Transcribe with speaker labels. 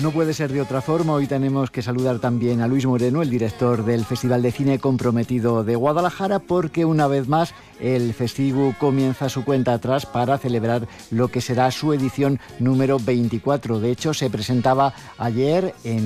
Speaker 1: No puede ser de otra forma. Hoy tenemos que saludar también a Luis Moreno, el director del Festival de Cine Comprometido de Guadalajara, porque una vez más el Festivu comienza su cuenta atrás para celebrar lo que será su edición número 24. De hecho, se presentaba ayer en